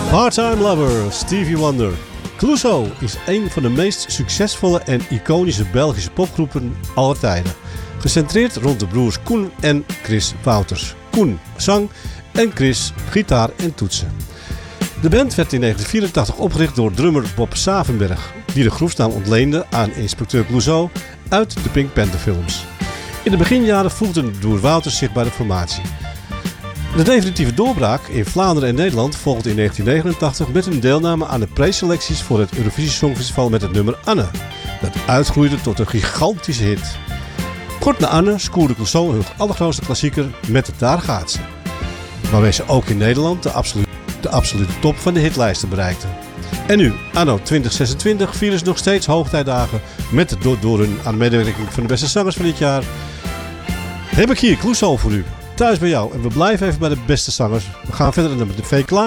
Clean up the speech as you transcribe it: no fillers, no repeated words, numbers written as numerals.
Part-Time Lover, Stevie Wonder. Clouseau is een van de meest succesvolle en iconische Belgische popgroepen aller tijden. Gecentreerd rond de broers Koen en Chris Wouters. Koen zang en Chris gitaar en toetsen. De band werd in 1984 opgericht door drummer Bob Savenberg, die de groepsnaam ontleende aan inspecteur Clouseau uit de Pink Panther films. In de beginjaren voegde de broer Wouters zich bij de formatie. De definitieve doorbraak in Vlaanderen en Nederland volgde in 1989 met hun deelname aan de preselecties voor het Eurovisie Songfestival met het nummer Anne, dat uitgroeide tot een gigantische hit. Kort na Anne scoorde Clouseau hun allergrootste klassieker Met het Daar gaat ze, waarmee ze ook in Nederland de absolute top van de hitlijsten bereikten. En nu, anno 2026, vieren ze nog steeds hoogtijdagen met door hun aan medewerking van de beste zangers van dit jaar. Heb ik hier Clouseau voor u, thuis bij jou. En we blijven even bij de beste zangers. We gaan verder naar de V. Klaar.